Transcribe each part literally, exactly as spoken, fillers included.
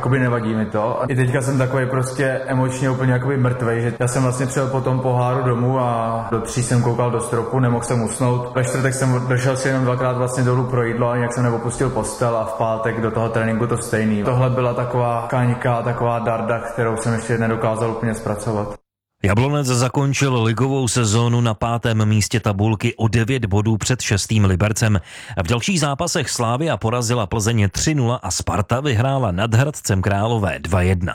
jakoby nevadí mi to. I teďka jsem takový prostě emočně úplně jakoby mrtvej, že já jsem vlastně přijel po tom poháru domů a do tří jsem koukal do stropu, nemohl jsem usnout. Ve čtvrtek jsem došel si jenom dvakrát vlastně dolů pro jídlo, ani jak jsem neopustil postel a v pátek do toho tréninku to stejný. Tohle byla taková kaňka, taková darda, kterou jsem ještě nedokázal úplně zpracovat. Jablonec zakončil ligovou sezónu na pátém místě tabulky o devět bodů před šestým Libercem. V dalších zápasech Slavia porazila Plzeň tři nula a Sparta vyhrála nad Hradcem Králové dva jedna.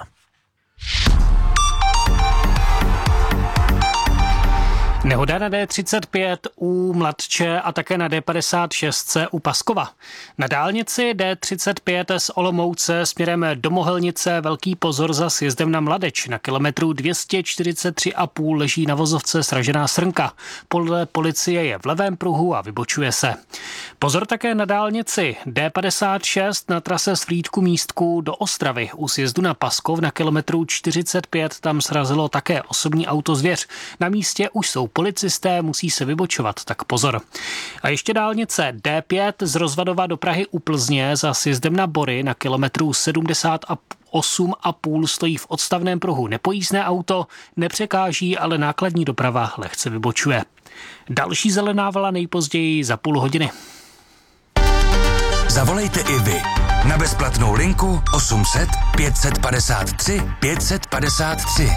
Nehoda na D třicet pět u Mladče a také na D padesát šest u Paskova. Na dálnici D třicet pět z Olomouce směrem do Mohelnice velký pozor za sjezdem na Mladeč. Na kilometru dvě stě čtyřicet tři a půl leží na vozovce sražená srnka. Podle policie je v levém pruhu a vybočuje se. Pozor také na dálnici D padesát šest na trase z Frýdku Místku do Ostravy. U sjezdu na Paskov na kilometru čtyřicet pět tam srazilo také osobní auto Zvěř. Na místě už jsou policisté, musí se vybočovat, tak pozor. A ještě dálnice D pět z Rozvadova do Prahy u Plzně za sjezdem na Bory na kilometru sedmdesát osm a půl stojí v odstavném pruhu nepojízdné auto, nepřekáží, ale nákladní doprava lehce vybočuje. Další zelená vlna nejpozději za půl hodiny. Zavolejte i vy na bezplatnou linku osm set pět set padesát tři pět set padesát tři.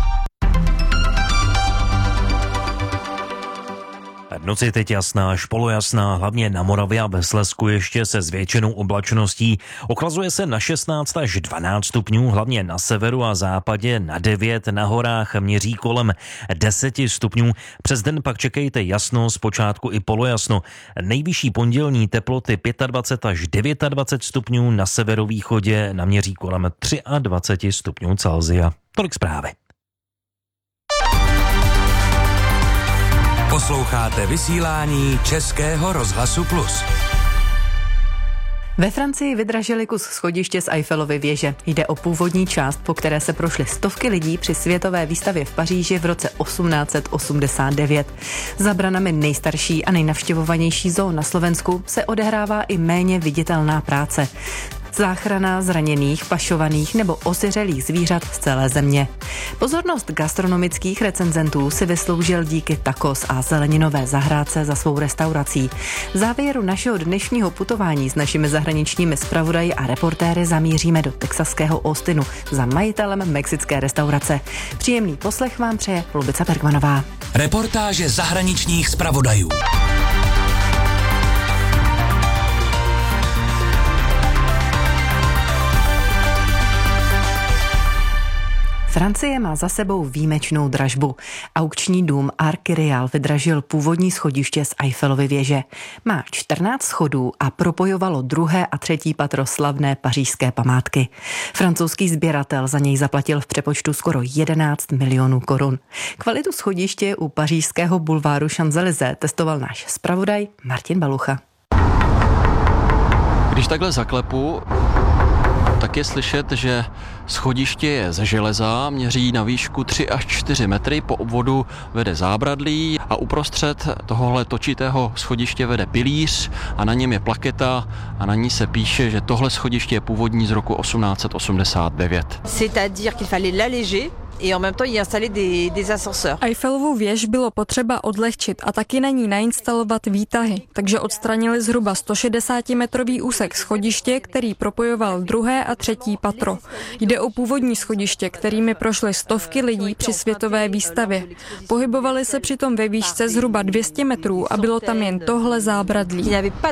Noc je teď jasná až polojasná, hlavně na Moravě a ve Slezsku ještě se zvětšenou oblačností. Ochlazuje se na šestnáct až dvanáct stupňů, hlavně na severu a západě, na devět, na horách měří kolem deset stupňů. Přes den pak čekejte jasno, zpočátku i polojasno. Nejvyšší pondělní teploty dvacet pět až dvacet devět stupňů, na severovýchodě naměří kolem dvacet tři stupňů Celsia. Tolik zprávy. Posloucháte vysílání Českého rozhlasu Plus. Ve Francii vydražili kus schodiště z Eiffelovy věže. Jde o původní část, po které se prošly stovky lidí při světové výstavě v Paříži v roce osmnáct set osmdesát devět. Za branami nejstarší a nejnavštěvovanější zoo na Slovensku se odehrává i méně viditelná práce. Záchrana zraněných, pašovaných nebo osiřelých zvířat z celé země. Pozornost gastronomických recenzentů si vysloužil díky tacos a zeleninové zahrádce za svou restaurací. V závěru našeho dnešního putování s našimi zahraničními zpravodaji a reportéry zamíříme do texaského Austinu za majitelem mexické restaurace. Příjemný poslech vám přeje Lubica Bergmanová. Reportáže zahraničních zpravodajů. Francie má za sebou výjimečnou dražbu. Aukční dům Arc-Réal vydražil původní schodiště z Eiffelovy věže. Má čtrnáct schodů a propojovalo druhé a třetí patro slavné pařížské památky. Francouzský sběratel za něj zaplatil v přepočtu skoro jedenáct milionů korun. Kvalitu schodiště u pařížského bulváru Champs-Élysées testoval náš zpravodaj Martin Balucha. Když takhle zaklepu, tak je slyšet, že schodiště je ze železa, měří na výšku tři až čtyři metry, po obvodu vede zábradlí a uprostřed tohohle točitého schodiště vede pilíř a na něm je plaketa a na ní se píše, že tohle schodiště je původní z roku osmnáct set osmdesát devět. C'est-à-dire qu'il fallait l'alléger. Et en même temps, y installer des, des ascenseurs. Eiffelovu věž bylo potřeba odlehčit a taky na ní nainstalovat výtahy, takže odstranili zhruba sto šedesátimetrový úsek schodiště, který propojoval druhé a třetí patro. Jde o původní schodiště, kterými prošly stovky lidí při světové výstavě. Pohybovali se přitom ve výšce zhruba dvě stě metrů a bylo tam jen tohle zábradlí.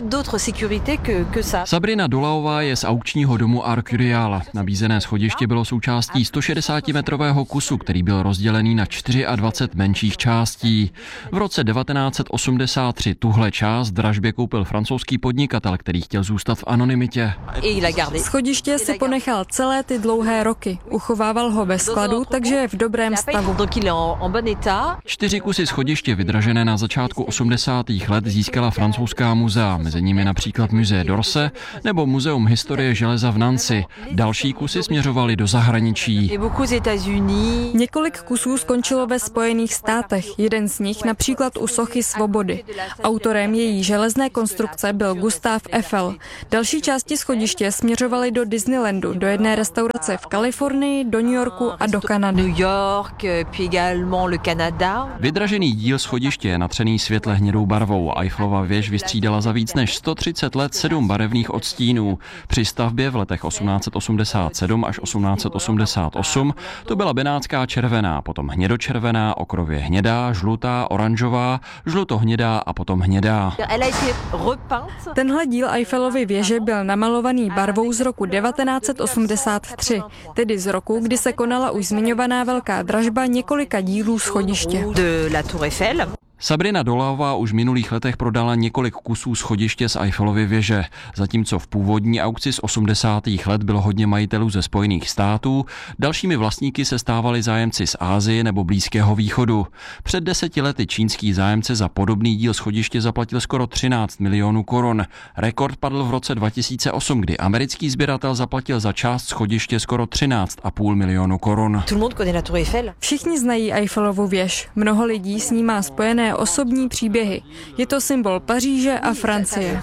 Sabrina Dolaová je z aukčního domu Arc-Réal. Nabízené schodiště bylo součástí sto šedesátimetrového kusu, který byl rozdělený na dvacet čtyři menších částí. V roce devatenáct set osmdesát tři tuhle část dražbě koupil francouzský podnikatel, který chtěl zůstat v anonymitě. Schodiště si ponechal celé ty dlouhé roky. Uchovával ho ve skladu, takže je v dobrém stavu. Čtyři kusy schodiště vydražené na začátku osmdesátých let získala francouzská muzea, mezi nimi například Musée d'Orsay nebo Muzeum historie železa v Nancy. Další kusy směřovaly do zahraničí. Několik kusů skončilo ve Spojených státech, jeden z nich například u sochy Svobody. Autorem její železné konstrukce byl Gustav Eiffel. Další části schodiště směřovaly do Disneylandu, do jedné restaurace v Kalifornii, do New Yorku a do Kanady. New York, puis également le Canada. Vydražený díl schodiště je natřený světle hnědou barvou. Eiffelova věž vystřídala za víc než sto třicet let sedm barevných odstínů. Při stavbě v letech osmnáct set osmdesát sedm až osmnáct set osmdesát osm to byla benátská červená, potom hnědočervená, okrově hnědá, žlutá, oranžová, žlutohnědá a potom hnědá. Tenhle díl Eiffelovy věže byl namalovaný barvou z roku devatenáct set osmdesát tři, tedy z roku, kdy se konala už zmiňovaná velká dražba několika dílů schodiště. Sabrina Dolaová už v minulých letech prodala několik kusů schodiště z Eiffelovy věže, zatímco v původní aukci z osmdesátých let bylo hodně majitelů ze Spojených států, dalšími vlastníky se stávali zájemci z Asie nebo Blízkého východu. Před deseti lety čínský zájemce za podobný díl schodiště zaplatil skoro třináct milionů korun. Rekord padl v roce dva tisíce osm, kdy americký sběratel zaplatil za část schodiště skoro třináct a půl milionu korun. Všichni znají Eiffelovu věž. Mnoho lidí s ní má spojené osobní příběhy. Je to symbol Paříže a Francie.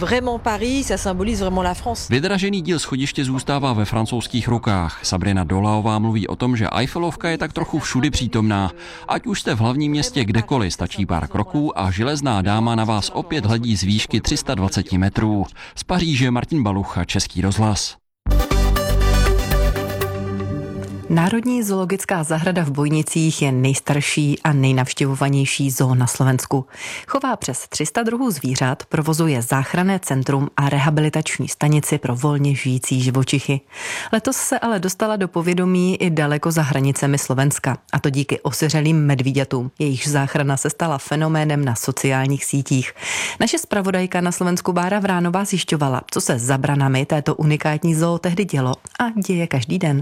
Vydražený díl schodiště zůstává ve francouzských rukách. Sabrina Dolaová mluví o tom, že Eiffelovka je tak trochu všudy přítomná. Ať už jste v hlavním městě kdekoliv, stačí pár kroků a železná dáma na vás opět hledí z výšky tři sta dvacet metrů. Z Paříže Martin Balucha, Český rozhlas. Národní zoologická zahrada v Bojnicích je nejstarší a nejnavštěvovanější zoo na Slovensku. Chová přes tři sta druhů zvířat, provozuje záchranné centrum a rehabilitační stanici pro volně žijící živočichy. Letos se ale dostala do povědomí i daleko za hranicemi Slovenska, a to díky osiřelým medvíďatům. Jejichž záchrana se stala fenoménem na sociálních sítích. Naše zpravodajka na Slovensku Bára Vránová zjišťovala, co se za branami této unikátní zoo tehdy dělo a děje každý den.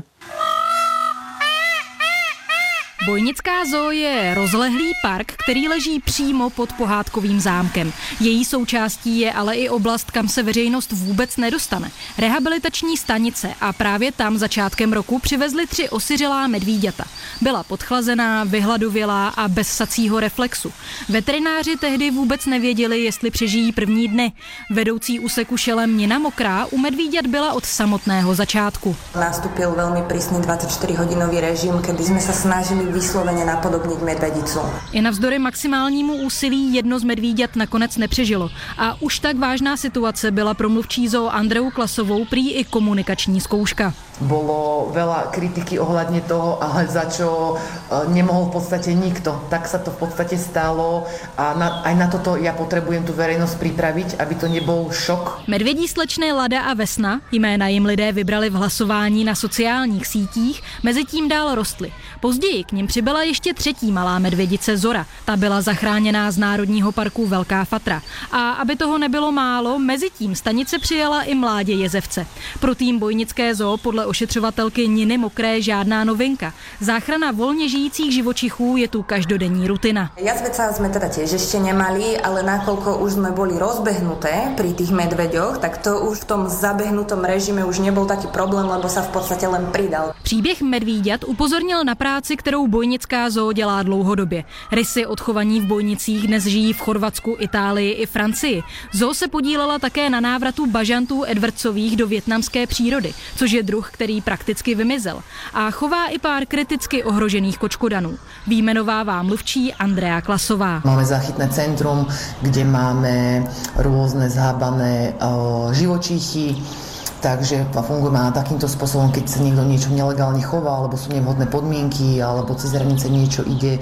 Bojnická zoo je rozlehlý park, který leží přímo pod pohádkovým zámkem. Její součástí je ale i oblast, kam se veřejnost vůbec nedostane. Rehabilitační stanice, a právě tam začátkem roku přivezli tři osiřelá medvíďata. Byla podchlazená, vyhladovělá a bez sacího reflexu. Veterináři tehdy vůbec nevěděli, jestli přežijí první dny. Vedoucí úseku šelem Nina Mokrá u medvíďat byla od samotného začátku. Nastúpil veľmi prísny dvadsaťštyrihodinový režim, kedy sme sa snažili vyslovene napodobniť medvedicu. I navzdory maximálnímu úsilí jedno z medvíďat nakonec nepřežilo. A už tak vážná situace byla pro mluvčí zoo Andreu Klasovou prý i komunikační zkouška. Bolo veľa kritiky ohľadne toho, ale za čo nemohol v podstate nikto. Tak sa to v podstate stalo a na, aj na toto ja potrebujem tu verejnosť pripraviť, aby to nebol šok. Medvědí slečny Lada a Vesna, jména jim lidé vybrali v hlasování na sociálních sítích, mezitím dál rostly. Později k nim přibyla ještě třetí malá medvědice Zora. Ta byla zachráněná z Národního parku Velká Fatra. A aby toho nebylo málo, mezitím stanice přijala i mládě jezevce. Pro tým Bojnické zoo podle ošetřovatelky Niny Mokré žádná novinka. Záchrana volně žijících živočichů je tu každodenní rutina. Jazveca sme teda tiež ešte nemali, ale nakoľko už sme boli rozbehnuté pri tých medveďoch, tak to už v tom zabehnutom režime už nebol taký problém, lebo sa v podstate len pridal. Příběh medvíďat upozornil na práci, kterou Bojnická zoo dělá dlouhodobě. Rysy odchovaní v Bojnicích dnes žijí v Chorvatsku, Itálii i Francii. Zoo se podílela také na návratu bažantů Edwardsových do vietnamské přírody, což je druh, který prakticky vymizel. A chová i pár kriticky ohrožených kočkodanů. Výjmenovává mluvčí Andrea Klasová. Máme záchytné centrum, kde máme rôzne zhábané uh, živočíchy, takže fungujeme na takýmto spôsobom, keď sa niekto niečo nelegálne chová, alebo sú nevhodné podmienky, alebo cez hranice niečo ide,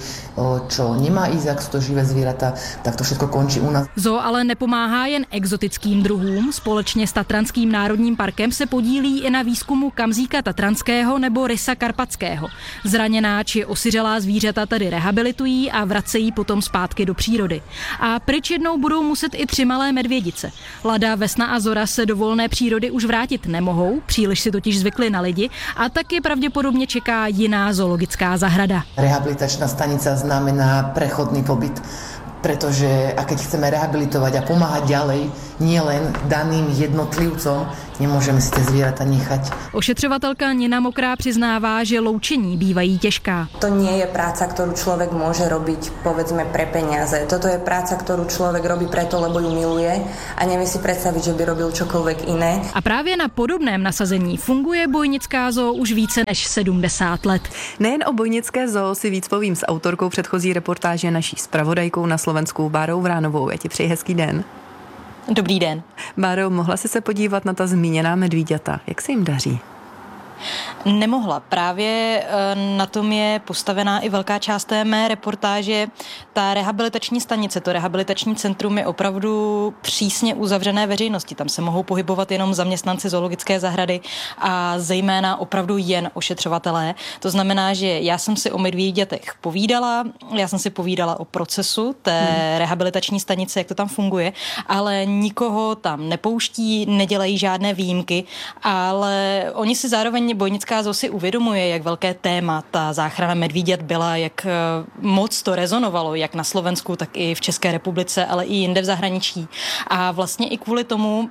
čo nemá ísť, ak sú to živé zvieratá, tak to všetko končí u nás. Zoo ale nepomáhá jen exotickým druhům. Společně s Tatranským národním parkem se podílí i na výzkumu kamzíka tatranského nebo rysa karpatského. Zraněná či osiřelá zvířata tedy rehabilitují a vracejí potom zpátky do přírody. A pryč jednou budou muset i tři malé medvědice. Lada, Vesna a Zora se do volné přírody už vrátit nemohou, příliš si totiž zvykli na lidi, a taky pravděpodobně čeká jiná zoologická zahrada. Rehabilitačná stanica znamená prechodný pobyt, pretože a keď chceme rehabilitovať a pomáhať ďalej, nie len daným jednotlivcom, Nemôžeme si tie zvieratá nechať. Ošetřovatelka Nina Mokrá přiznává, že loučení bývají těžká. To nie je práca, ktorú človek môže robiť, povedzme, pre peniaze. Toto je práca, ktorú človek robí preto, lebo ju miluje a nevie si predstaviť, že by robil čokoľvek iné. A právě na podobném nasazení funguje Bojnická zoo už více než sedmdesát let. Nejen o Bojnické zoo si víc povím s autorkou předchozí reportáže, naší zpravodajkou na Slovensku Bárou Vránovou. Já ti přeji hezký den. Dobrý den. Báro, mohla jsi se podívat na ta zmíněná medvíďata? Jak se jim daří? Nemohla. Právě na tom je postavená i velká část té mé reportáže. Ta rehabilitační stanice, to rehabilitační centrum je opravdu přísně uzavřené veřejnosti. Tam se mohou pohybovat jenom zaměstnanci zoologické zahrady a zejména opravdu jen ošetřovatelé. To znamená, že já jsem si o medvídětech povídala, já jsem si povídala o procesu té hmm. rehabilitační stanice, jak to tam funguje, ale nikoho tam nepouští, nedělají žádné výjimky, ale oni si zároveň Bojnická zoo si uvědomuje, jak velké téma ta záchrana medvídět byla, jak moc to rezonovalo, jak na Slovensku, tak i v České republice, ale i jinde v zahraničí. A vlastně i kvůli tomu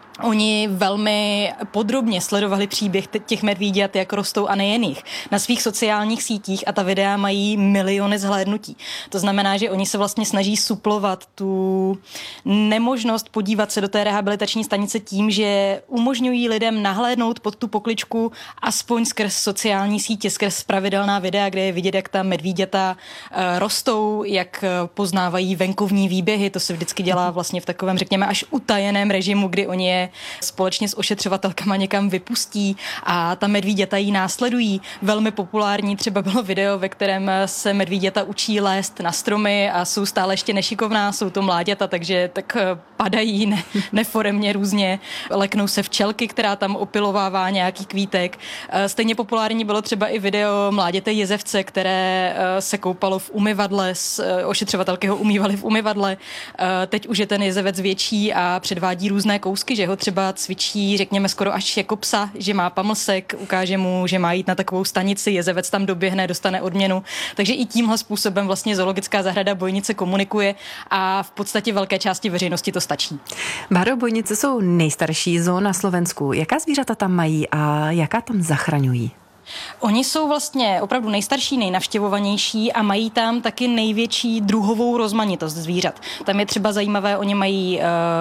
oni velmi podrobně sledovali příběh těch medvíďat, jak rostou a nejen jich, na svých sociálních sítích a ta videa mají miliony zhlédnutí. To znamená, že oni se vlastně snaží suplovat tu nemožnost podívat se do té rehabilitační stanice tím, že umožňují lidem nahlédnout pod tu pokličku aspoň skrz sociální sítě, skrz pravidelná videa, kde je vidět, jak ta medvíďata rostou, jak poznávají venkovní výběhy. To se vždycky dělá vlastně v takovém, řekněme, až utajeném režimu, kdy oni je společně s ošetřovatelkama někam vypustí a ta medvíděta jí následují. Velmi populární třeba bylo video, ve kterém se medvíděta učí lézt na stromy a jsou stále ještě nešikovná, jsou to mláďata, takže tak padají ne, neforemně různě, leknou se včelky, která tam opilovává nějaký kvítek. Stejně populární bylo třeba i video mláděte jezevce, které se koupalo v umyvadle, ošetřovatelky ho umývaly v umyvadle. Teď už je ten jezevec větší a předvádí různé kousky, že ho třeba cvičí, řekněme, skoro až jako psa, že má pamlsek, ukáže mu, že má jít na takovou stanici, jezevec tam doběhne, dostane odměnu. Takže i tímhle způsobem vlastně zoologická zahrada Bojnice komunikuje a v podstatě velké části veřejnosti to stačí. Báro, Bojnice jsou nejstarší zoo na Slovensku. Jaká zvířata tam mají a jaká tam zachraňují? Oni jsou vlastně opravdu nejstarší, nejnavštěvovanější a mají tam taky největší druhovou rozmanitost zvířat. Tam je třeba zajímavé, oni mají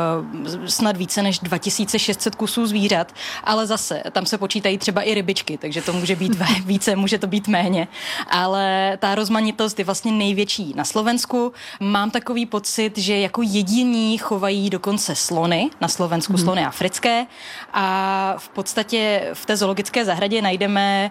uh, snad více než dva tisíce šest set kusů zvířat, ale zase tam se počítají třeba i rybičky, takže to může být více, může to být méně. Ale ta rozmanitost je vlastně největší na Slovensku. Mám takový pocit, že jako jediní chovají dokonce slony, na Slovensku hmm. slony africké a v podstatě v té zoologické zahradě najdeme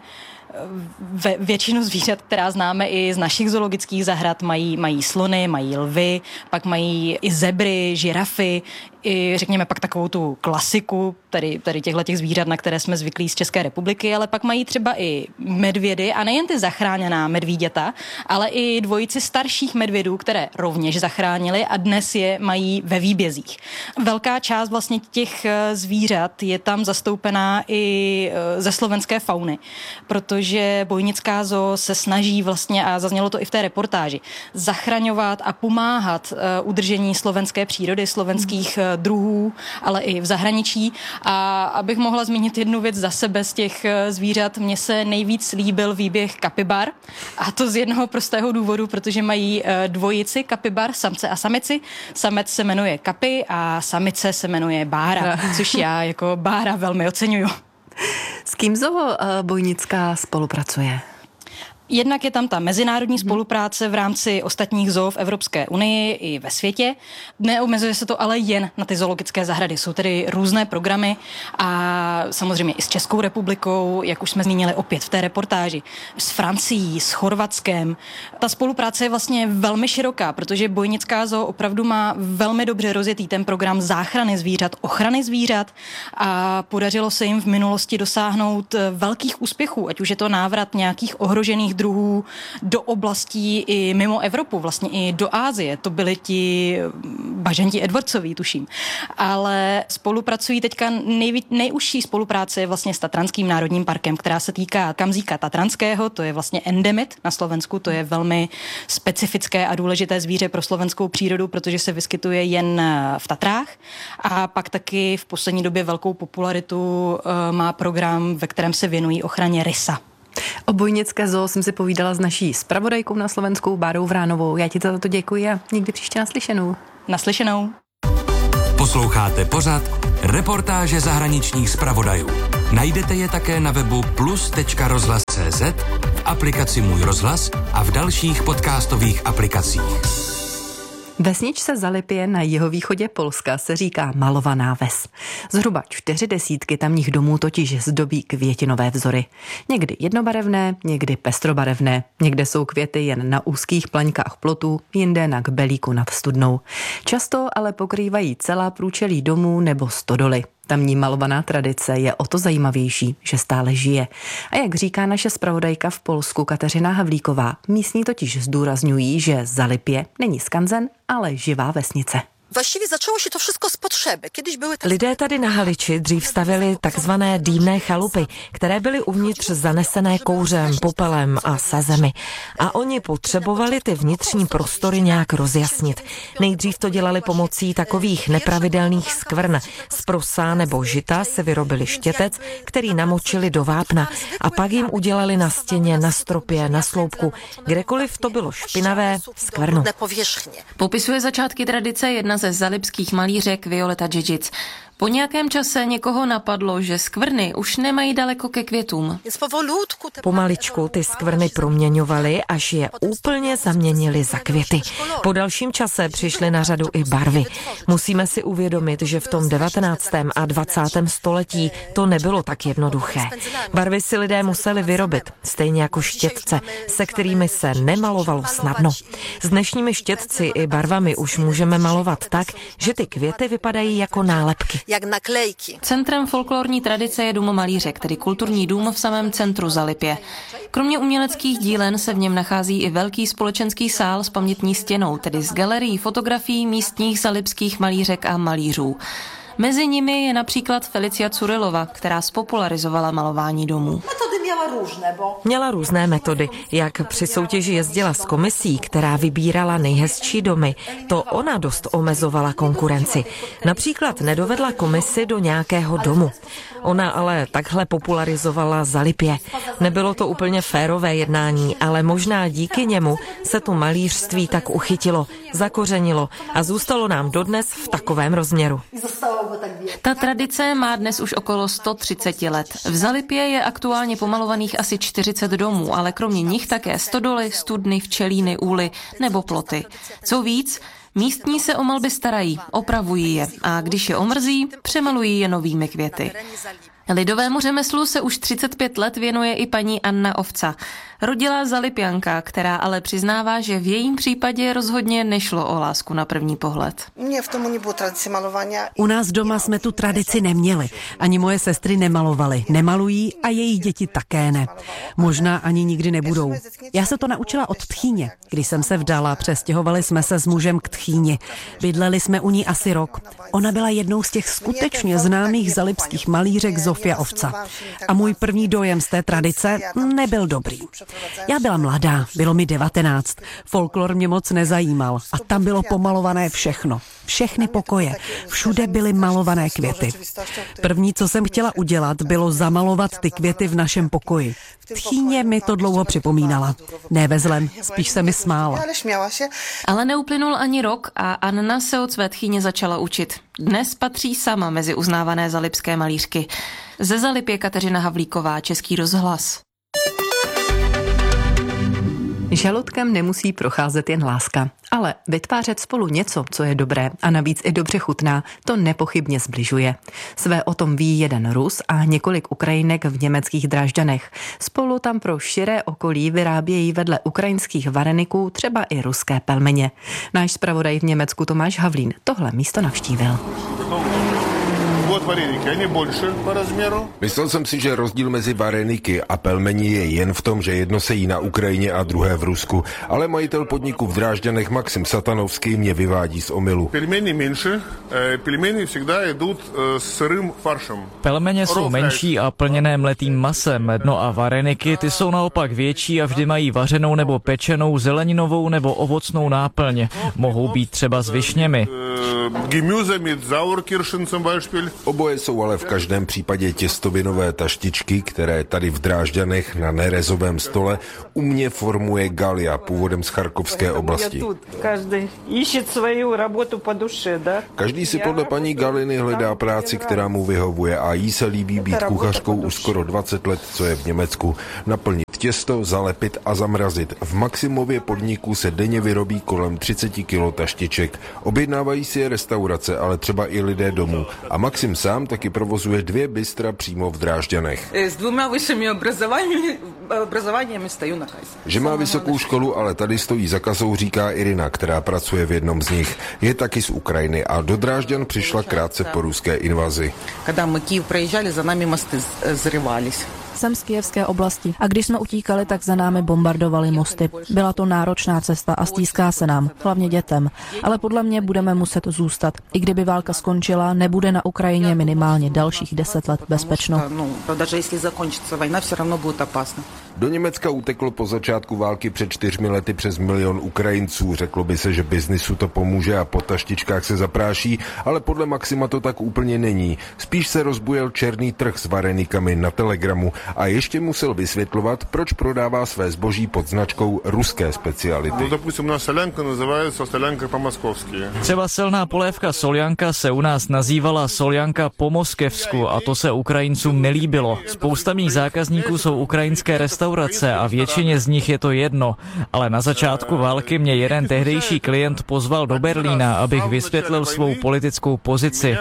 Ve, většinu zvířat, která známe i z našich zoologických zahrad, mají, mají slony, mají lvy, pak mají i zebry, žirafy, i řekněme pak takovou tu klasiku tady, tady těchto těch zvířat, na které jsme zvyklí z České republiky, ale pak mají třeba i medvědy a nejen ty zachráněná medvíděta, ale i dvojici starších medvědů, které rovněž zachránili a dnes je mají ve výbězích. Velká část vlastně těch zvířat je tam zastoupená i ze slovenské fauny, protože Bojnická zoo se snaží vlastně, a zaznělo to i v té reportáži, zachraňovat a pomáhat udržení slovenské přírody, slovenských druhů, ale i v zahraničí. A abych mohla zmínit jednu věc za sebe z těch zvířat, mně se nejvíc líbil výběh kapibar a to z jednoho prostého důvodu, protože mají dvojici kapibar, samce a samici. Samec se jmenuje Kapi a samice se jmenuje Bára, což já jako Bára velmi oceňuju. S kým zoo Bojnická spolupracuje? Jednak je tam ta mezinárodní spolupráce v rámci ostatních zoo v Evropské unii i ve světě. Neomezuje se to ale jen na ty zoologické zahrady. Jsou tedy různé programy a samozřejmě i s Českou republikou, jak už jsme zmínili opět v té reportáži, s Francií, s Chorvatskem. Ta spolupráce je vlastně velmi široká, protože Bojnická zoo opravdu má velmi dobře rozjetý ten program záchrany zvířat, ochrany zvířat a podařilo se jim v minulosti dosáhnout velkých úspěchů, ať už je to návrat nějakých ohrožených různých druhů do oblastí i mimo Evropu, vlastně i do Asie. To byli ti bažanti Edwardsoví, tuším. Ale spolupracují teďka nejví, nejužší spolupráce je vlastně s Tatranským národním parkem, která se týká kamzíka tatranského, to je vlastně endemit na Slovensku, to je velmi specifické a důležité zvíře pro slovenskou přírodu, protože se vyskytuje jen v Tatrách. A pak taky v poslední době velkou popularitu má program, ve kterém se věnují ochraně rysa. O Bojnické zoo jsem si povídala s naší zpravodajkou na Slovensku, Bárou Vránovou. Já ti za to děkuji a někdy příště naslyšenou. Naslyšenou. Posloucháte pořad Reportáže zahraničních zpravodajů. Najdete je také na webu plus tečka rozhlas tečka cé zet, v aplikaci Můj rozhlas a v dalších podcastových aplikacích. Vesničce Zalipje na jihovýchodě Polska se říká Malovaná ves. Zhruba čtyři desítky tamních domů totiž zdobí květinové vzory. Někdy jednobarevné, někdy pestrobarevné. Někde jsou květy jen na úzkých plaňkách plotů, jinde na kbelíku nad studnou. Často ale pokrývají celá průčelí domů nebo stodoly. Tamní malovaná tradice je o to zajímavější, že stále žije. A jak říká naše zpravodajka v Polsku Kateřina Havlíková, místní totiž zdůrazňují, že Zalipje není skanzen, ale živá vesnice. Właściwie zaczęło się to wszystko z potrzeby. Kiedyś były tak... Lidé tady na Haliči dřív stavili takzvané dýmné chalupy, které byly uvnitř zanesené kouřem, popelem a sazemi. A oni potřebovali ty vnitřní prostory nějak rozjasnit. Nejdřív to dělali pomocí takových nepravidelných skvrn. Z prosa nebo žita se vyrobili štětec, který namočili do vápna a pak jim udělali na stěně, na stropě, na sloupku, kdekoliv to bylo špinavé, skvrnu. Popisuje začátky tradice jedna ze zalipských malířek Violeta Džižic. Po nějakém čase někoho napadlo, že skvrny už nemají daleko ke květům. Pomaličku ty skvrny proměňovali, až je úplně zaměnili za květy. Po dalším čase přišly na řadu i barvy. Musíme si uvědomit, že v tom devatenáctém a dvacátém století to nebylo tak jednoduché. Barvy si lidé museli vyrobit, stejně jako štětce, se kterými se nemalovalo snadno. S dnešními štětci i barvami už můžeme malovat tak, že ty květy vypadají jako nálepky. Jak naklejky. Centrem folklorní tradice je dům malířek, tedy kulturní dům v samém centru Zalipje. Kromě uměleckých dílen se v něm nachází i velký společenský sál s pamětní stěnou, tedy s galerií fotografií místních zalipských malířek a malířů. Mezi nimi je například Felicia Curilova, která spopularizovala malování domů. Měla různé metody, jak při soutěži jezdila s komisí, která vybírala nejhezčí domy. To ona dost omezovala konkurenci. Například nedovedla komisi do nějakého domu. Ona ale takhle popularizovala Zalipje. Nebylo to úplně férové jednání, ale možná díky němu se to malířství tak uchytilo, zakořenilo a zůstalo nám dodnes v takovém rozměru. Ta tradice má dnes už okolo sto třicet let. V Zalipje je aktuálně pomalovaných asi čtyřicet domů, ale kromě nich také stodoly, studny, včelíny, úly nebo ploty. Co víc, místní se o malby starají, opravují je a když je omrzí, přemalují je novými květy. Lidovému řemeslu se už třicet pět let věnuje i paní Anna Ovca. Rodilá Zalipjanka, která ale přiznává, že v jejím případě rozhodně nešlo o lásku na první pohled. U nás doma jsme tu tradici neměli. Ani moje sestry nemalovaly. Nemalují a jejich děti také ne. Možná ani nikdy nebudou. Já se to naučila od tchýně. Když jsem se vdala, přestěhovali jsme se s mužem k tchýni. Bydleli jsme u ní asi rok. Ona byla jednou z těch skutečně známých zalipských malířek Zofia Ovca. A můj první dojem z té tradice nebyl dobrý. Já byla mladá, bylo mi devatenáct, folklor mě moc nezajímal a tam bylo pomalované všechno. Všechny pokoje, všude byly malované květy. První, co jsem chtěla udělat, bylo zamalovat ty květy v našem pokoji. Tchýně mi to dlouho připomínala. Ne ve zlem, spíš se mi smála. Ale neuplynul ani rok a Anna se od své tchýně začala učit. Dnes patří sama mezi uznávané zalipské malířky. Ze Zalipje Kateřina Havlíková, Český rozhlas. Žaludkem nemusí procházet jen láska, ale vytvářet spolu něco, co je dobré a navíc i dobře chutná, to nepochybně zbližuje. Své o tom ví jeden Rus a několik Ukrajinek v německých Drážďanech. Spolu tam pro širé okolí vyrábějí vedle ukrajinských vareniků třeba i ruské pelmeně. Náš zpravodaj v Německu Tomáš Havlín tohle místo navštívil. Myslel jsem si, že rozdíl mezi vareniky a pelmeni je jen v tom, že jedno se jí na Ukrajině a druhé v Rusku, ale majitel podniku v Drážďanech Maxim Satanovský mě vyvádí z omylu. Pelmeně jsou menší a plněné mletým masem, no a vareniky ty jsou naopak větší a vždy mají vařenou nebo pečenou zeleninovou nebo ovocnou náplň. Mohou být třeba s višněmi. Oboje jsou ale v každém případě těstovinové taštičky, které tady v Drážďanech na nerezovém stole u mě formuje Galia, původem z Charkovské oblasti. Každý si podle paní Galiny hledá práci, která mu vyhovuje, a jí se líbí být kuchařkou už skoro dvacet let, co je v Německu. Naplnit těsto, zalepit a zamrazit. V Maximově podniku se denně vyrobí kolem třicet kilo taštiček. Objednávají si je restaurace, ale třeba i lidé domů. A Maxim sám taky provozuje dvě bystra přímo v Drážďanech. S dvěma vyššími obrazováními stojí na kase. Že má vysokou školu, ale tady stojí za kasou, říká Irina, která pracuje v jednom z nich. Je taky z Ukrajiny a do Drážďan přišla krátce po ruské invazi. Když my Kyjev projížděli, za námi mosty zrývались. Jsem z kyjevské oblasti a když jsme utíkali, tak za námi bombardovali mosty. Byla to náročná cesta a stýská se nám, hlavně dětem. Ale podle mě budeme muset zůstat. I kdyby válka skončila, nebude na Ukrajině minimálně dalších deset let bezpečno. Do Německa uteklo po začátku války před čtyřmi lety přes milion Ukrajinců. Řeklo by se, že biznisu to pomůže a po taštičkách se zapráší, ale podle Maxima to tak úplně není. Spíš se rozbujel černý trh s varenikami na Telegramu a ještě musel vysvětlovat, proč prodává své zboží pod značkou ruské speciality. Třeba silná polévka soljanka se u nás nazývala soljanka po moskevsku a to se Ukrajincům nelíbilo. Spousta mých zákazníků jsou ukrajinské restaurace a většině z nich je to jedno. Ale na začátku války mě jeden tehdejší klient pozval do Berlína, abych vysvětlil svou politickou pozici.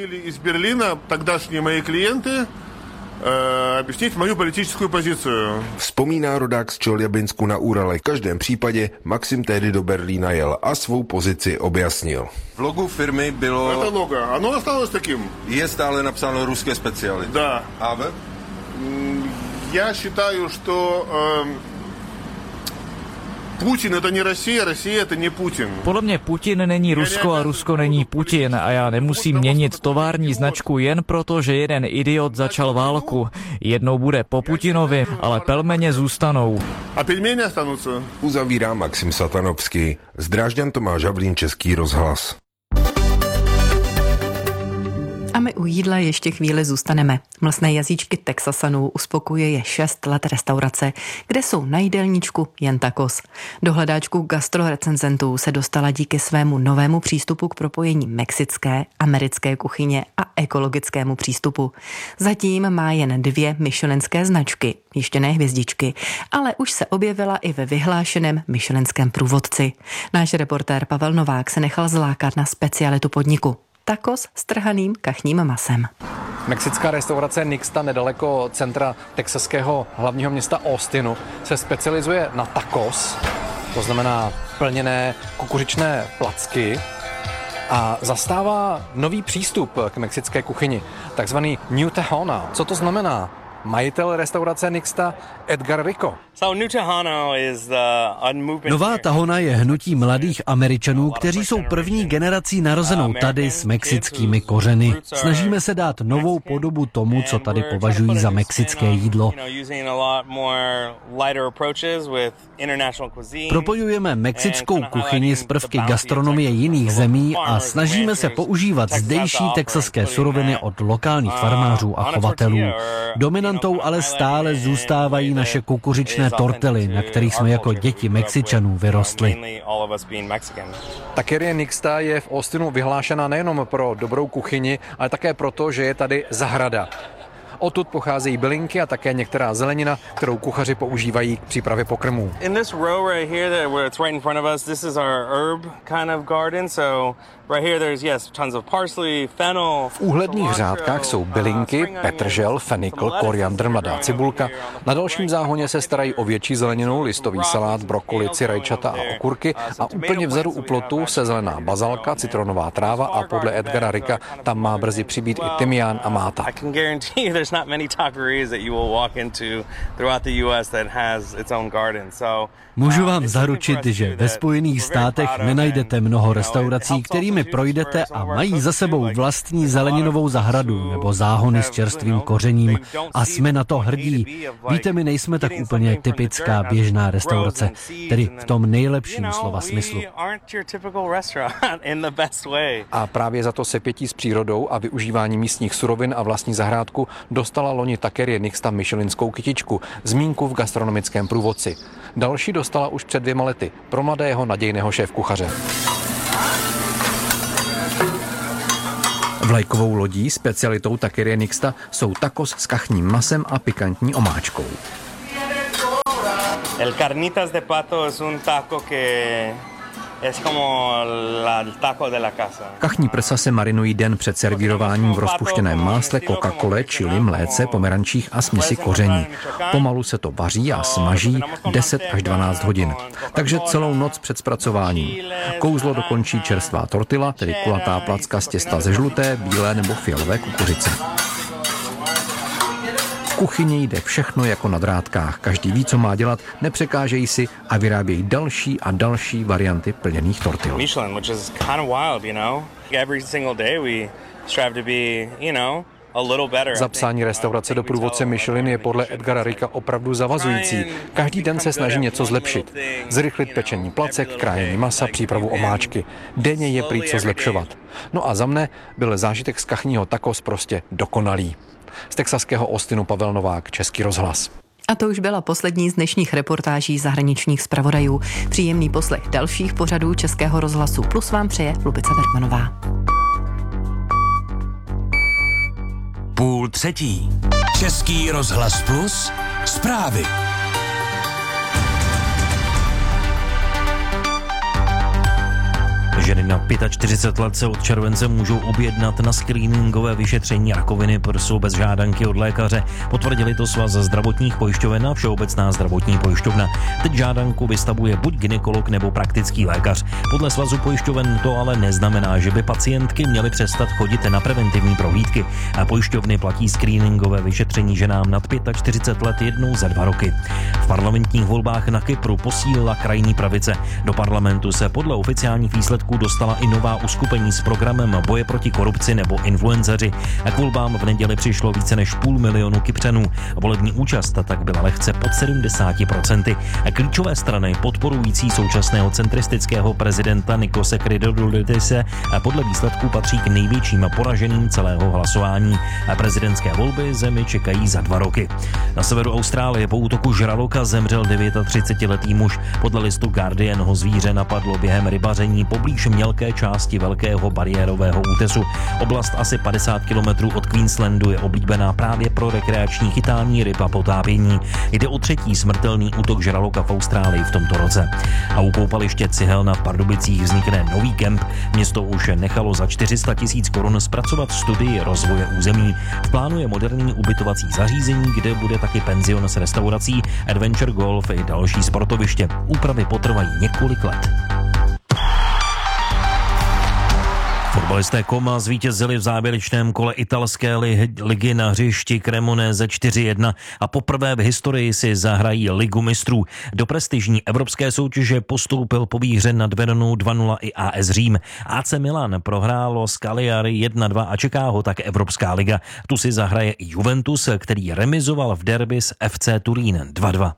Oběsnit moju politickou pozici. Vzpomíná rodák z Čeljabinsku na Urale. V každém případě Maxim tehdy do Berlína jel a svou pozici objasnil. V logu firmy bylo... To logo, ano, ostalo takým. Je stále napsáno ruské speciality. Da. A vy? Já считаю, что Putin to není Rusie, Rusie to není Putin. Podle mě Putin není Rusko a Rusko není Putin a já nemusím měnit tovární značku jen proto, že jeden idiot začal válku. Jednou bude po Putinovi, ale pelmeně zůstanou. A pelmeni ostanou. Uzavírá Maxim Satanovský. Z Drážďan Tomáš Havlín, Český rozhlas. A my u jídla ještě chvíli zůstaneme. Mlsné jazyčky Texasanů uspokuje je šest let restaurace, kde jsou na jídelníčku jen tacos. Do hledáčku gastrorecenzentů se dostala díky svému novému přístupu k propojení mexické, americké kuchyně a ekologickému přístupu. Zatím má jen dvě michelinské značky, ještě ne hvězdičky, ale už se objevila i ve vyhlášeném michelinském průvodci. Náš reportér Pavel Novák se nechal zlákat na specialitu podniku. Tacos s trhaným kachním masem. Mexická restaurace Nixta nedaleko centra texaského hlavního města Austinu se specializuje na tacos, to znamená plněné kukuřičné placky, a zastává nový přístup k mexické kuchyni, takzvaný New Tejano. Co to znamená? Majitel restaurace Nixta Edgar Rico. Nová tahona je hnutí mladých Američanů, kteří jsou první generací narozenou tady s mexickými kořeny. Snažíme se dát novou podobu tomu, co tady považují za mexické jídlo. Propojujeme mexickou kuchyni s prvky gastronomie jiných zemí a snažíme se používat zdejší texaské suroviny od lokálních farmářů a chovatelů. Dominantou ale stále zůstávají naše kukuřičné tortily, na kterých jsme jako děti Mexičanů vyrostli. Takerie Nixta je v Austinu vyhlášena nejenom pro dobrou kuchyni, ale také proto, že je tady zahrada. Odtud pocházejí bylinky a také některá zelenina, kterou kuchaři používají k přípravě pokrmů. V úhledných řádkách jsou bylinky, petržel, fenikl, koriandr, mladá cibulka. Na dalším záhoně se starají o větší zeleninu, listový salát, brokolici, rajčata a okurky a úplně vzadu u plotu se zelená bazalka, citronová tráva a podle Edgara Ricka tam má brzy přibýt i tymián a máta. Můžu vám zaručit, že ve Spojených státech nenajdete mnoho restaurací, kterými projdete a mají za sebou vlastní zeleninovou zahradu nebo záhony s čerstvým kořením a jsme na to hrdí. Víte, my nejsme tak úplně typická běžná restaurace, tedy v tom nejlepším slova smyslu. A právě za to sepětí s přírodou a využívání místních surovin a vlastní zahrádku dostala loni Takerie Nixta michelinskou kytičku, zmínku v gastronomickém průvodci. Další dostala už před dvěma lety pro mladého nadějného šéfkuchaře. Vlajkovou lodí specialitou Takerie Nixta jsou tacos s kachním masem a pikantní omáčkou. El carnitas de pato es un taco que es como el taco de la casa. Kachní prsa se marinují den před servírováním v rozpuštěném másle, Coca-Cole, čili, mléce, pomerančích a směsi koření. Pomalu se to vaří a smaží deset až dvanáct hodin. Takže celou noc před zpracováním. Kouzlo dokončí čerstvá tortilla, tedy kulatá placka z těsta ze žluté, bílé nebo fialové kukuřice. V kuchyni jde všechno jako na drátkách. Každý ví, co má dělat, nepřekážejí si a vyrábějí další a další varianty plněných tortil. Michelin, which is kind of wild, you know. Every single day we strive to be, you know, a little better. Zapsání restaurace do průvodce Michelin je podle Edgara Ricka opravdu zavazující. Každý den se snaží něco zlepšit. Zrychlit pečení placek, krájení masa, přípravu omáčky. Denně je prý co zlepšovat. No a za mne byl zážitek z kachního tacos prostě dokonalý. Z texaského Austinu Pavel Novák, Český rozhlas. A to už byla poslední z dnešních reportáží zahraničních zpravodajů. Příjemný poslech dalších pořadů Českého rozhlasu Plus vám přeje Lubice Bergmanová. Půl třetí. Český rozhlas Plus. Zprávy. Ženy na čtyřicet pět let se od července můžou objednat na screeningové vyšetření rakoviny prsu bez žádanky od lékaře. Potvrdili to Svaz zdravotních pojišťoven a Všeobecná zdravotní pojišťovna. Teď žádanku vystavuje buď gynekolog nebo praktický lékař. Podle Svazu pojišťoven to ale neznamená, že by pacientky měly přestat chodit na preventivní prohlídky. A pojišťovny platí screeningové vyšetření ženám nad čtyřicet pět let jednou za dva roky. V parlamentních volbách na Kypru posílila krajní pravice. Do parlamentu se podle oficiálních výsledků dostala i nová uskupení s programem boje proti korupci nebo influenceři. K volbám v neděli přišlo více než půl milionu Kypřanů. Volební účast tak byla lehce pod sedmdesát procent. Klíčové strany podporující současného centristického prezidenta Nikose Christodoulidise podle výsledků patří k největším poraženým celého hlasování. Prezidentské volby zemi čekají za dva roky. Na severu Austrálie po útoku žraloka zemřel třicetidevětiletý muž. Podle listu Guardian ho zvíře napadlo během rybaření poblíž mělké části velkého bariérového útesu. Oblast asi padesát kilometrů od Queenslandu je oblíbená právě pro rekreační chytání ryb a potápění. Jde o třetí smrtelný útok žraloka v Austrálii v tomto roce. A u koupaliště Cihelna v Pardubicích vznikne nový kemp. Město už nechalo za čtyři sta tisíc korun zpracovat studii rozvoje území. V plánu je moderní ubytovací zařízení, kde bude taky penzion s restaurací, adventure golf i další sportoviště. Úpravy potrvají několik let. Fotbalisté Como zvítězili v závěrečném kole italské ligy na hřišti Cremonese čtyři jedna a poprvé v historii si zahrají Ligu mistrů. Do prestižní evropské soutěže postoupil po výhře nad Veronou dva nula i A S Řím. A C Milan prohrálo s Cagliari jedna dva a čeká ho tak Evropská liga. Tu si zahraje i Juventus, který remizoval v derby s F C Turín dva dva.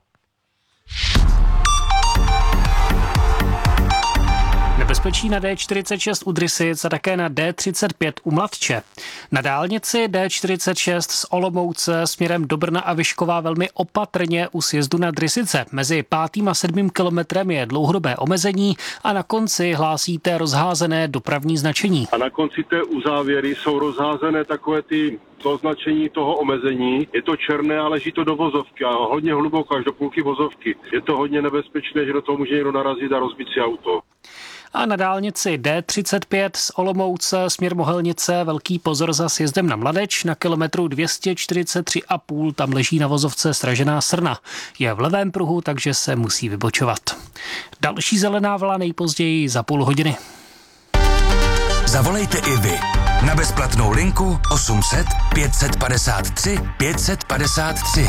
Nebezpečí na D čtyřicet šest u Drysic a také na D třicet pět u Mladče. Na dálnici D čtyřicet šest z Olomouce směrem do Brna a Vyškova velmi opatrně u sjezdu na Drysice. Mezi pátým a sedmým kilometrem je dlouhodobé omezení a na konci hlásíte rozházené dopravní značení. A na konci té uzávěry jsou rozházené takové ty to označení toho omezení. Je to černé a leží to do vozovky a hodně hluboko až do půlky vozovky. Je to hodně nebezpečné, že do toho může někdo narazit a rozbít si auto. A na dálnici D třicet pět z Olomouce směr Mohelnice velký pozor za sjezdem na Mladeč. Na kilometru dvě stě čtyřicet tři a půl tam leží na vozovce sražená srna. Je v levém pruhu, takže se musí vybočovat. Další zelená vlna nejpozději za půl hodiny. Zavolejte i vy na bezplatnou linku osm set pět padesát tři pět padesát tři.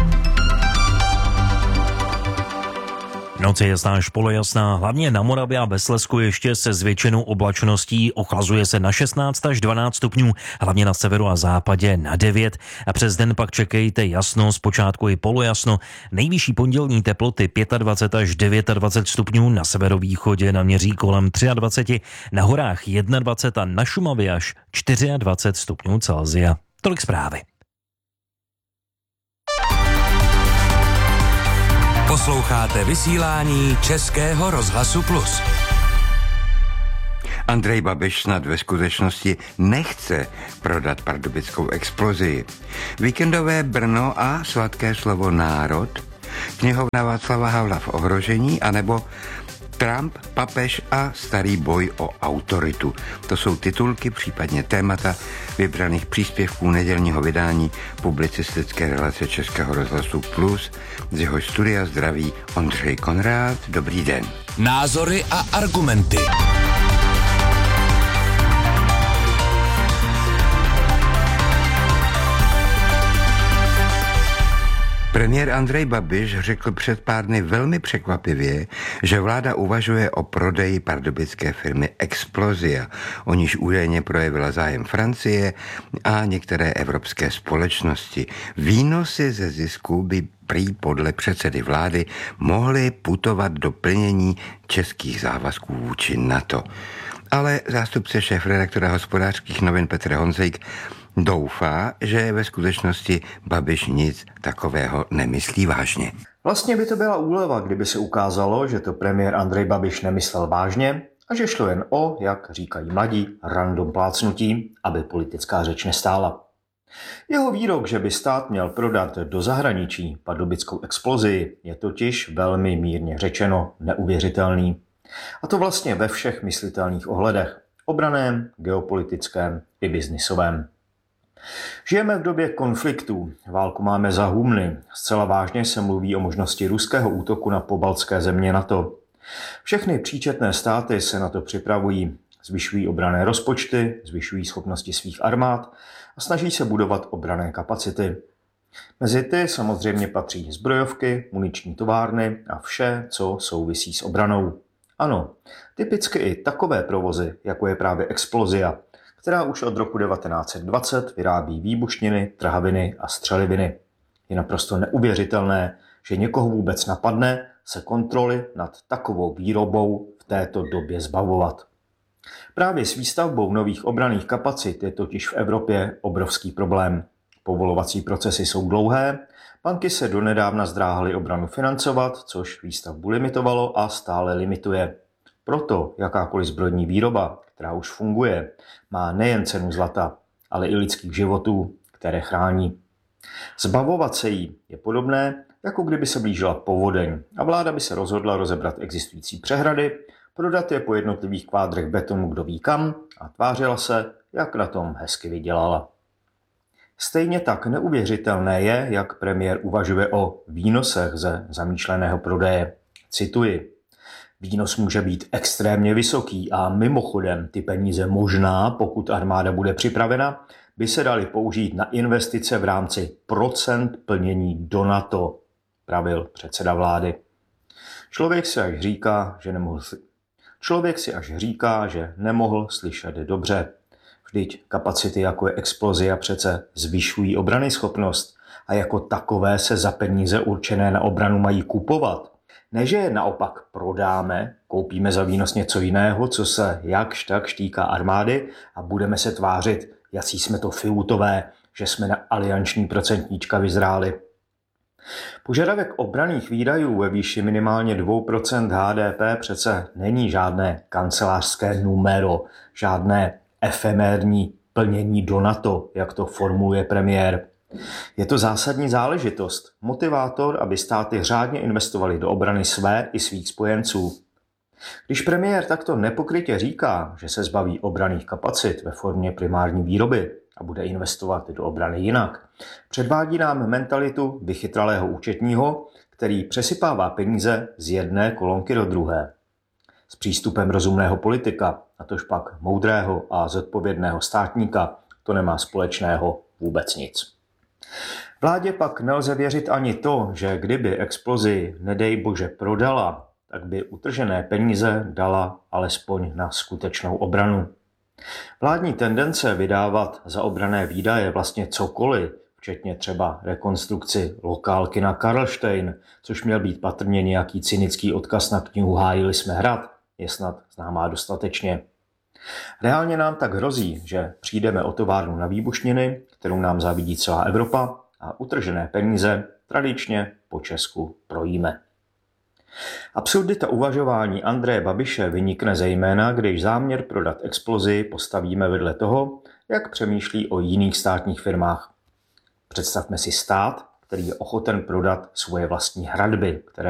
Noc je jasná až polojasná, hlavně na Moravě a ve Slezsku ještě se zvětšenou oblačností, ochlazuje se na šestnáct až dvanáct stupňů, hlavně na severu a západě na devět a přes den pak čekejte jasno, zpočátku i polojasno, nejvyšší pondělní teploty dvacet pět až dvacet devět stupňů, na severovýchodě naměří kolem dvacet tři, na horách dvacet jedna a na Šumavě až dvacet čtyři stupňů Celsia. Tolik zprávy. Posloucháte vysílání Českého rozhlasu Plus. Andrej Babiš snad ve skutečnosti nechce prodat pardubickou explozii. Víkendové Brno a sladké slovo národ, knihovna Václava Havla v ohrožení, anebo Trump, papež a starý boj o autoritu. To jsou titulky, případně témata vybraných příspěvků nedělního vydání publicistické relace Českého rozhlasu Plus. Z jeho studia zdraví Ondřej Konrád. Dobrý den. Názory a argumenty. Premiér Andrej Babiš řekl před pár dny velmi překvapivě, že vláda uvažuje o prodeji pardubické firmy Explosia, o níž údajně projevila zájem Francie a některé evropské společnosti. Výnosy ze zisku by prý podle předsedy vlády mohly putovat do plnění českých závazků vůči NATO. Ale zástupce šéfredaktora Hospodářských novin Petr Honzejk doufá, že ve skutečnosti Babiš nic takového nemyslí vážně. Vlastně by to byla úleva, kdyby se ukázalo, že to premiér Andrej Babiš nemyslel vážně a že šlo jen o, jak říkají mladí, random plácnutí, aby politická řeč nestála. Jeho výrok, že by stát měl prodat do zahraničí pardubickou explozii, je totiž velmi mírně řečeno neuvěřitelný. A to vlastně ve všech myslitelných ohledech. Obraném, geopolitickém i biznisovém. Žijeme v době konfliktů, válku máme za humny, zcela vážně se mluví o možnosti ruského útoku na pobaltské země NATO. Všechny příčetné státy se na to připravují, zvyšují obranné rozpočty, zvyšují schopnosti svých armád a snaží se budovat obranné kapacity. Mezi ty samozřejmě patří zbrojovky, muniční továrny a vše, co souvisí s obranou. Ano, typicky i takové provozy, jako je právě Explosia, která už od roku devatenáct set dvacet vyrábí výbušniny, trhaviny a střeliviny. Je naprosto neuvěřitelné, že někoho vůbec napadne se kontroly nad takovou výrobou v této době zbavovat. Právě s výstavbou nových obranných kapacit je totiž v Evropě obrovský problém. Povolovací procesy jsou dlouhé, banky se donedávna zdráhaly obranu financovat, což výstavbu limitovalo a stále limituje. Proto jakákoliv zbrojní výroba, která už funguje, má nejen cenu zlata, ale i lidských životů, které chrání. Zbavovat se jí je podobné, jako kdyby se blížila povodeň a vláda by se rozhodla rozebrat existující přehrady, prodat je po jednotlivých kvádrech betonu kdo ví kam a tvářila se, jak na tom hezky vydělala. Stejně tak neuvěřitelné je, jak premiér uvažuje o výnosech ze zamýšleného prodeje. Cituji. Výnos může být extrémně vysoký a mimochodem ty peníze možná, pokud armáda bude připravena, by se daly použít na investice v rámci procent plnění do NATO, pravil předseda vlády. Člověk si až říká, že nemohl, člověk si až říká, že nemohl slyšet dobře. Vždyť kapacity jako je Explosia přece zvyšují obranyschopnost a jako takové se za peníze určené na obranu mají kupovat. Ne, že je naopak prodáme, koupíme za výnos něco jiného, co se jakž tak týká armády a budeme se tvářit, jací jsme to fiutové, že jsme na alianční procentníčka vyzráli. Požadavek obranných výdajů ve výši minimálně dvě procenta H D P přece není žádné kancelářské numero, žádné efemérní plnění do NATO, jak to formuluje premiér. Je to zásadní záležitost, motivátor, aby státy řádně investovaly do obrany své i svých spojenců. Když premiér takto nepokrytě říká, že se zbaví obranných kapacit ve formě primární výroby a bude investovat do obrany jinak, předvádí nám mentalitu vychytralého účetního, který přesypává peníze z jedné kolonky do druhé. S přístupem rozumného politika, natož pak moudrého a zodpovědného státníka, to nemá společného vůbec nic. Vládě pak nelze věřit ani to, že kdyby explozi nedej bože prodala, tak by utržené peníze dala alespoň na skutečnou obranu. Vládní tendence vydávat za obranné výdaje vlastně cokoliv, včetně třeba rekonstrukci lokálky na Karlštejn, což měl být patrně nějaký cynický odkaz na knihu Hájili jsme hrad, je snad známá dostatečně. Reálně nám tak hrozí, že přijdeme o továrnu na výbušniny, kterou nám závidí celá Evropa, a utržené peníze tradičně po Česku projíme. Absurdita uvažování Andreje Babiše vynikne zejména, když záměr prodat explozi postavíme vedle toho, jak přemýšlí o jiných státních firmách. Představme si stát, který je ochoten prodat svoje vlastní hradby, které